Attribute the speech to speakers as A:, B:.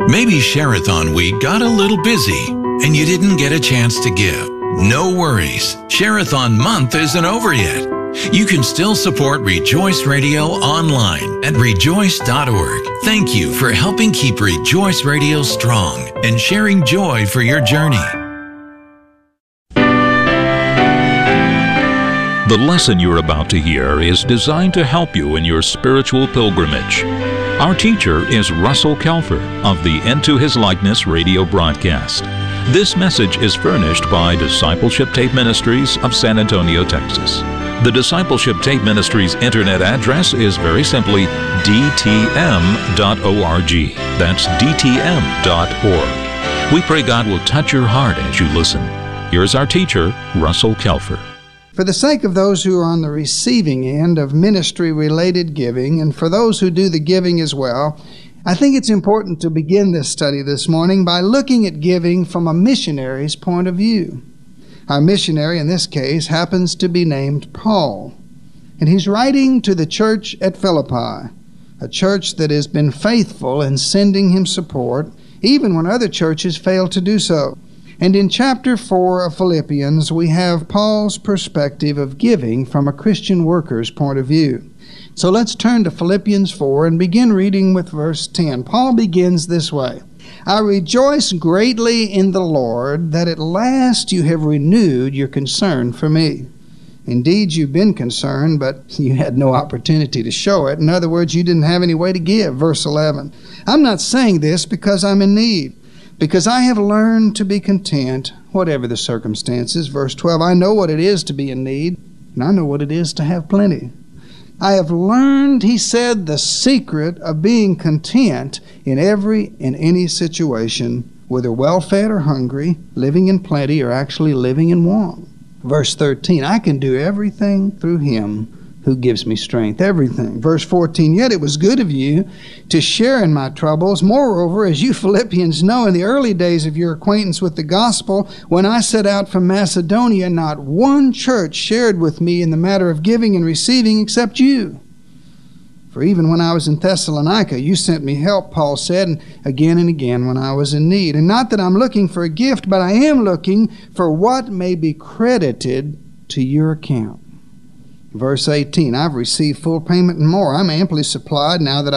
A: Maybe Share-a-thon week got a little busy and you didn't get a chance to give. No worries. Share-a-thon month isn't over yet. You can still support Rejoice Radio online at rejoice.org. Thank you for helping keep Rejoice Radio strong and sharing joy for your journey.
B: The lesson you're about to hear is designed to help you in your spiritual pilgrimage. Our teacher is Russell Kelfer of the Into His Likeness radio broadcast. This message is furnished by Discipleship Tape Ministries of San Antonio, Texas. The Discipleship Tape Ministries internet address is very simply dtm.org. That's dtm.org. We pray God will touch your heart as you listen. Here's our teacher, Russell Kelfer.
C: For the sake of those who are on the receiving end of ministry-related giving, and for those who do the giving as well, I think it's important to begin this study this morning by looking at giving from a missionary's point of view. Our missionary in this case happens to be named Paul, and he's writing to the church at Philippi, a church that has been faithful in sending him support, even when other churches fail to do so. And in chapter 4 of Philippians, we have Paul's perspective of giving from a Christian worker's point of view. So let's turn to Philippians 4 and begin reading with verse 10. Paul begins this way: I rejoice greatly in the Lord that at last you have renewed your concern for me. Indeed, you've been concerned, but you had no opportunity to show it. In other words, you didn't have any way to give. Verse 11. I'm not saying this because I'm in need, because I have learned to be content, whatever the circumstances. Verse 12, I know what it is to be in need, and I know what it is to have plenty. I have learned, he said, the secret of being content in every and any situation, whether well-fed or hungry, living in plenty or actually living in want. Verse 13, I can do everything through him who gives me strength, everything. Verse 14, yet it was good of you to share in my troubles. Moreover, as you Philippians know, in the early days of your acquaintance with the gospel, when I set out from Macedonia, not one church shared with me in the matter of giving and receiving except you. For even when I was in Thessalonica, you sent me help, Paul said, and again when I was in need. And not that I'm looking for a gift, but I am looking for what may be credited to your account. Verse 18, I've received full payment and more. I'm amply supplied now that